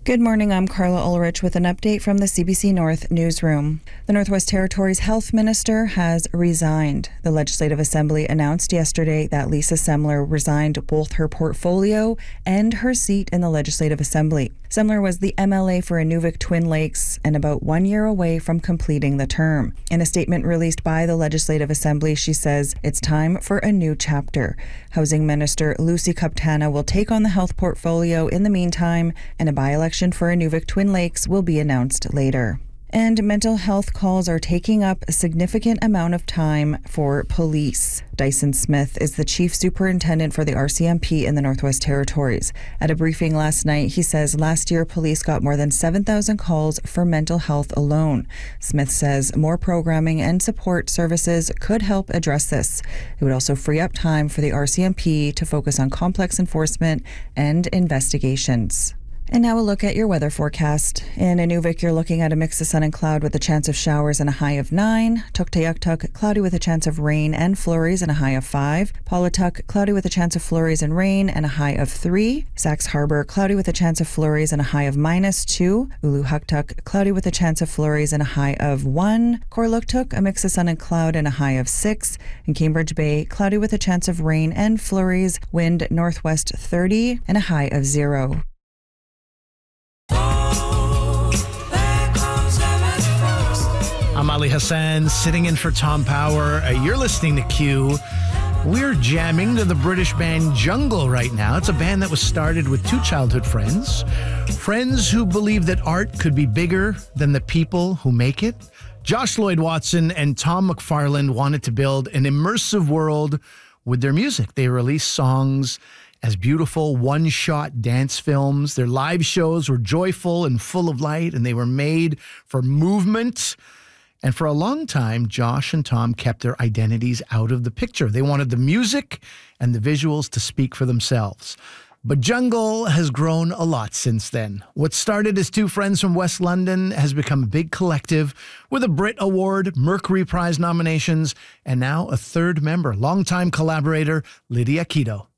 Good morning, I'm Carla Ulrich with an update from the CBC North newsroom. The Northwest Territories Health Minister has resigned. The Legislative Assembly announced yesterday that Lisa Semler resigned both her portfolio and her seat in the Legislative Assembly. Semler was the MLA for Inuvik Twin Lakes and about 1 year away from completing the term. In a statement released by the Legislative Assembly, she says it's time for a new chapter. Housing Minister Lucy Kaptana will take on the health portfolio in the meantime, and a by-election for Inuvik Twin Lakes will be announced later. And mental health calls are taking up a significant amount of time for police. Dyson Smith is the chief superintendent for the RCMP in the Northwest Territories. At a briefing last night, he says last year police got more than 7,000 calls for mental health alone. Smith says more programming and support services could help address this. It would also free up time for the RCMP to focus on complex enforcement and investigations. And now a look at your weather forecast. In Inuvik, you're looking at a mix of sun and cloud with a chance of showers and a high of 9. Tuktoyaktuk, cloudy with a chance of rain and flurries and a high of 5. Paulatuk, cloudy with a chance of flurries and rain and a high of 3. Sax Harbor, cloudy with a chance of flurries and a high of -2. Uluhaktuk, cloudy with a chance of flurries and a high of 1. Korluktuk, a mix of sun and cloud and a high of 6. In Cambridge Bay, cloudy with a chance of rain and flurries, wind northwest 30 and a high of 0. I'm Ali Hassan, sitting in for Tom Power. You're listening to Q. We're jamming to the British band Jungle right now. It's a band that was started with two childhood friends. Friends who believe that art could be bigger than the people who make it. Josh Lloyd Watson and Tom McFarland wanted to build an immersive world with their music. They released songs as beautiful one-shot dance films. Their live shows were joyful and full of light, and they were made for movement. And for a long time, Josh and Tom kept their identities out of the picture. They wanted the music and the visuals to speak for themselves. But Jungle has grown a lot since then. What started as two friends from West London has become a big collective with a Brit Award, Mercury Prize nominations, and now a third member, longtime collaborator Lydia Quito.